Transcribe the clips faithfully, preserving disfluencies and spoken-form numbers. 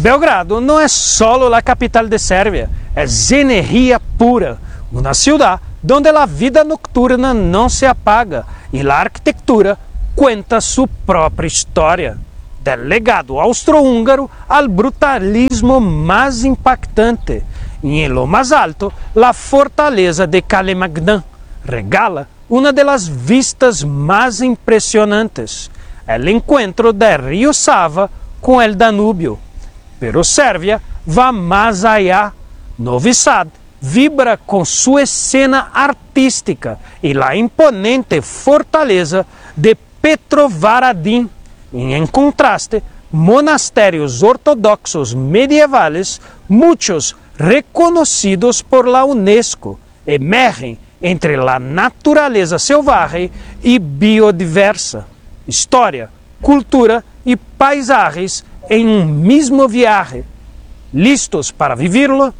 Belgrado no es solo la capital de Serbia, es energía pura, una ciudad donde la vida nocturna no se apaga y la arquitectura cuenta su propia historia, del legado austrohúngaro al brutalismo más impactante. Y en lo más alto, la fortaleza de Kalemegdan regala una de las vistas más impresionantes, el encuentro del río Sava con el Danubio. Pero Serbia va más allá. Novi Sad vibra con su escena artística y la imponente fortaleza de Petrovaradin. Y en contraste, monasterios ortodoxos medievales, muchos reconocidos por la UNESCO, emergen entre la naturaleza selvagem y biodiversa. Historia, cultura y paisajes en un mismo viaje. ¿Listos para vivirlo?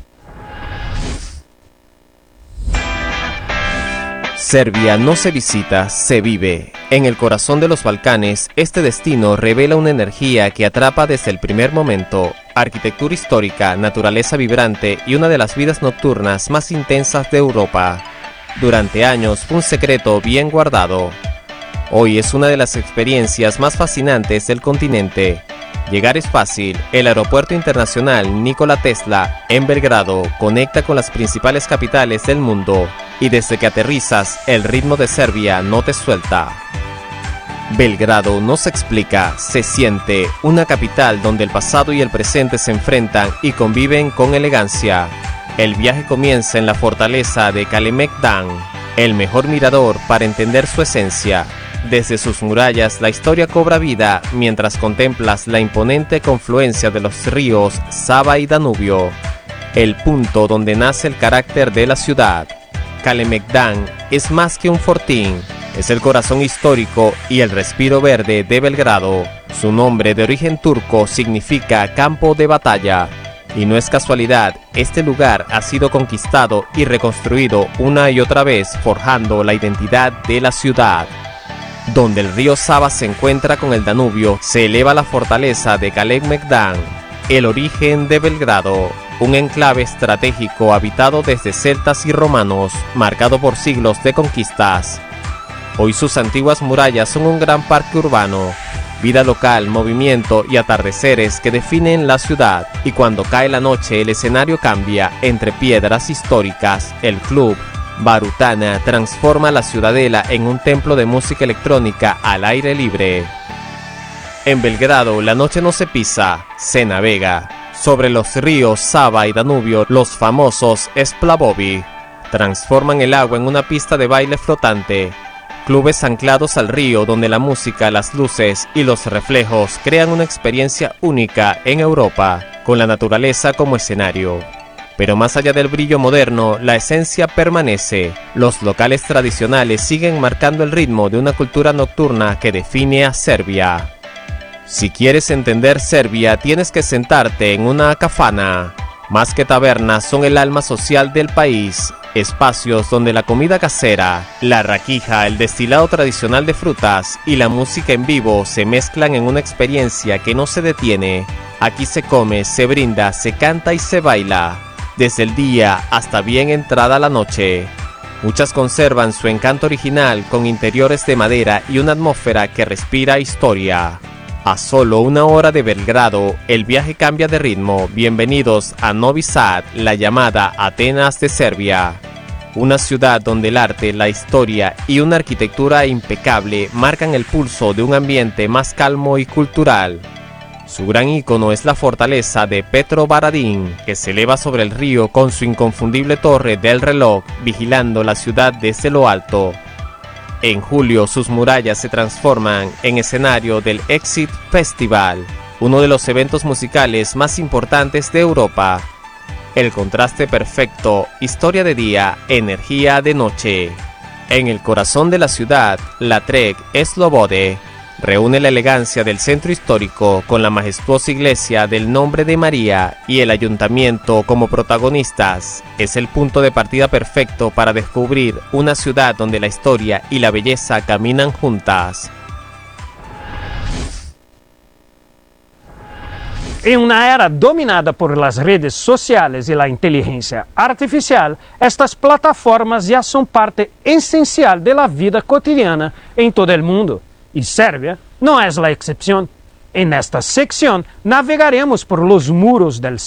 Serbia no se visita, se vive. En el corazón de los Balcanes, este destino revela una energía que atrapa desde el primer momento. Arquitectura histórica, naturaleza vibrante y una de las vidas nocturnas más intensas de Europa. Durante años fue un secreto bien guardado. Hoy es una de las experiencias más fascinantes del continente. Llegar es fácil. El aeropuerto internacional Nikola Tesla en Belgrado conecta con las principales capitales del mundo y desde que aterrizas el ritmo de Serbia no te suelta. Belgrado no se explica, se siente, una capital donde el pasado y el presente se enfrentan y conviven con elegancia. El viaje comienza en la fortaleza de Kalemegdan, el mejor mirador para entender su esencia. Desde sus murallas la historia cobra vida mientras contemplas la imponente confluencia de los ríos Sava y Danubio, el punto donde nace el carácter de la ciudad. Kalemegdan es más que un fortín, es el corazón histórico y el respiro verde de Belgrado. Su nombre de origen turco significa campo de batalla. Y no es casualidad, este lugar ha sido conquistado y reconstruido una y otra vez, forjando la identidad de la ciudad. Donde el río Sava se encuentra con el Danubio, se eleva la fortaleza de Kalemegdan, el origen de Belgrado, un enclave estratégico habitado desde celtas y romanos, marcado por siglos de conquistas. Hoy sus antiguas murallas son un gran parque urbano, vida local, movimiento y atardeceres que definen la ciudad, y cuando cae la noche el escenario cambia. Entre piedras históricas, el club Barutana transforma la ciudadela en un templo de música electrónica al aire libre. En Belgrado la noche no se pisa, se navega. Sobre los ríos Sava y Danubio, los famosos splavovi transforman el agua en una pista de baile flotante. Clubes anclados al río donde la música, las luces y los reflejos crean una experiencia única en Europa, con la naturaleza como escenario. Pero más allá del brillo moderno, la esencia permanece. Los locales tradicionales siguen marcando el ritmo de una cultura nocturna que define a Serbia. Si quieres entender Serbia, tienes que sentarte en una kafana. Más que tabernas, son el alma social del país. Espacios donde la comida casera, la raquija, el destilado tradicional de frutas y la música en vivo se mezclan en una experiencia que no se detiene. Aquí se come, se brinda, se canta y se baila, desde el día hasta bien entrada la noche. Muchas conservan su encanto original con interiores de madera y una atmósfera que respira historia. A solo una hora de Belgrado, el viaje cambia de ritmo. Bienvenidos a Novi Sad, la llamada Atenas de Serbia. Una ciudad donde el arte, la historia y una arquitectura impecable marcan el pulso de un ambiente más calmo y cultural. Su gran ícono es la fortaleza de Petrovaradin, que se eleva sobre el río con su inconfundible torre del reloj, vigilando la ciudad desde lo alto. En julio, sus murallas se transforman en escenario del Exit Festival, uno de los eventos musicales más importantes de Europa. El contraste perfecto, historia de día, energía de noche. En el corazón de la ciudad, la Trg Slobode reúne la elegancia del centro histórico con la majestuosa iglesia del Nombre de María y el ayuntamiento como protagonistas. Es el punto de partida perfecto para descubrir una ciudad donde la historia y la belleza caminan juntas. En una era dominada por las redes sociales y la inteligencia artificial, estas plataformas ya son parte esencial de la vida cotidiana en todo el mundo. Y Serbia no es la excepción. En esta sección navegaremos por los muros del